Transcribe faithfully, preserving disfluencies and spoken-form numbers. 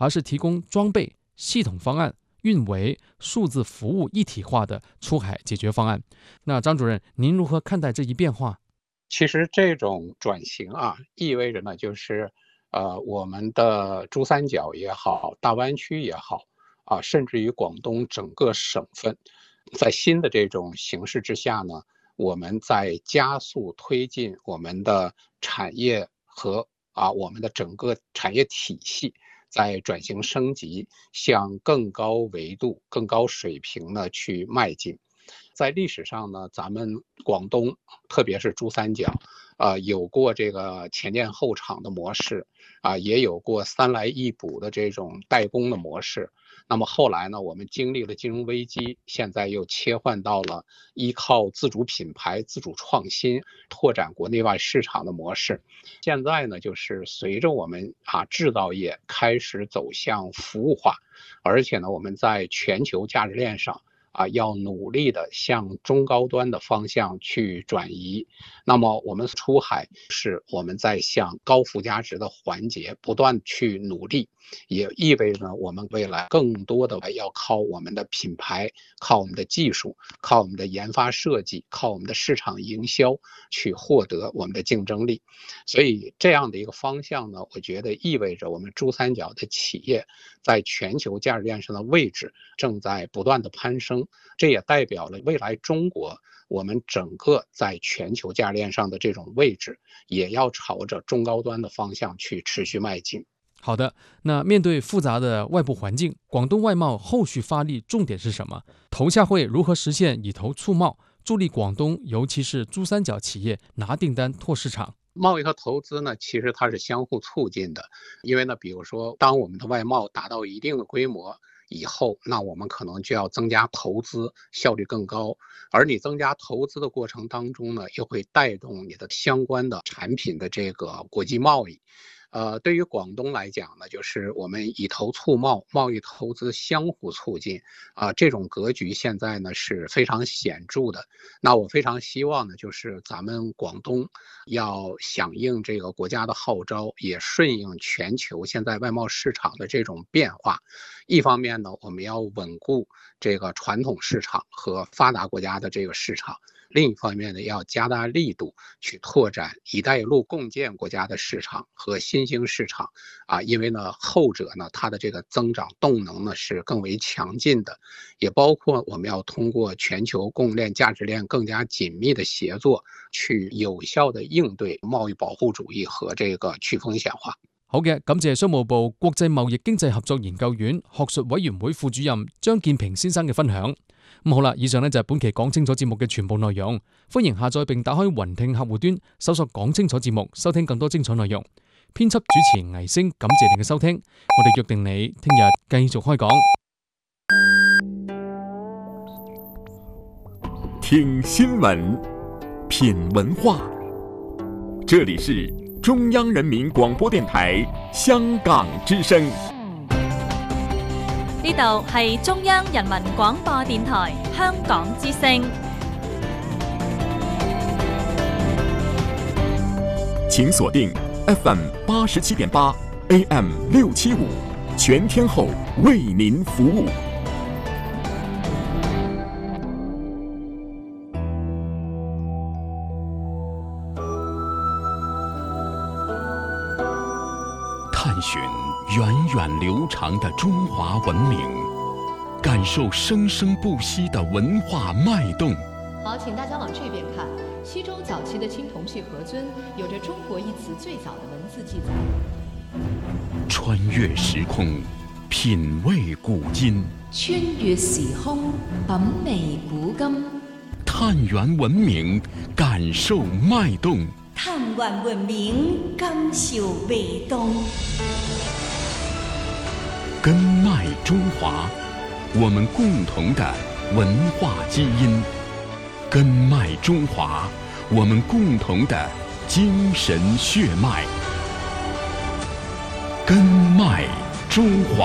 而是提供装备、系统方案、运维、数字服务一体化的出海解决方案。那张主任，您如何看待这一变化？ 其实这种转型啊，意味着呢，就是呃，我们的珠三角也好，大湾区也好啊，甚至于广东整个省份，在新的这种形势之下呢，我们在加速推进我们的产业和啊我们的整个产业体系在转型升级，向更高维度、更高水平呢去迈进。在历史上呢，咱们广东，特别是珠三角，呃，有过这个前店后厂的模式，啊、呃，也有过三来一补的这种代工的模式。那么后来呢，我们经历了金融危机，现在又切换到了依靠自主品牌、自主创新、拓展国内外市场的模式。现在呢，就是随着我们啊制造业开始走向服务化，而且呢，我们在全球价值链上。啊，要努力的向中高端的方向去转移。那么我们出海是我们在向高附加值的环节不断去努力，也意味着我们未来更多的要靠我们的品牌，靠我们的技术，靠我们的研发设计，靠我们的市场营销去获得我们的竞争力。所以这样的一个方向呢，我觉得意味着我们珠三角的企业在全球价值链上的位置正在不断的攀升。这也代表了未来中国我们整个在全球价值链上的这种位置，也要朝着中高端的方向去持续迈进。 好的，那面对复杂的外部环境，广东外贸后续发力重点是什么？投下会如何实现以投促贸，助力广东尤其是珠三角企业拿订单拓市场？ 贸易和投资呢，其实它是相互促进的，因为呢，比如说当我们的外贸达到一定的规模以后，那我们可能就要增加投资，效率更高。而你增加投资的过程当中呢，又会带动你的相关的产品的这个国际贸易。呃，对于广东来讲呢，就是我们以投促贸，贸易投资相互促进啊、呃，这种格局现在呢是非常显著的。那我非常希望呢，就是咱们广东要响应这个国家的号召，也顺应全球现在外贸市场的这种变化。一方面呢，我们要稳固这个传统市场和发达国家的这个市场。另一方面呢，要加大力度去拓展“一带一路”共建国家的市场和新兴市场啊，因为呢，后者呢，它的这个增长动能呢是更为强劲的，也包括我们要通过全球供应链、价值链更加紧密的协作，去有效的应对贸易保護主義和這個去風險化。 好嘅，感謝商務部國際貿易經濟合作研究院學術委員會副主任張建平先生嘅分享。咁好啦，以上呢就係本期講清楚節目嘅全部內容。歡迎下載並打開雲聽客戶端，搜索講清楚節目，收聽更多精彩內容。編輯主持倪星，感謝你嘅收聽。我哋約定你聽日繼續開講。 聽新聞，品文化，這裡是中央人民廣播電台香港之聲。 呢度係中央人民廣播電台香港之聲。 請鎖定 F M 八十七點八 A M 六七五，全天候為您服務。探尋源遠流長的中華文明，感受生生不息的文化脈動。 好，請大家往這邊看。西周早期的青銅器盒尊有着中國一詞最早的文字記載。 穿越時空，品味古今。 穿越時空，品味古今。 探源文明，感受脈動。 探源文明，感受脈動。 根脈中華，我們共同的文化基因。根脈中華，我們共同的精神血脈。根脈中華。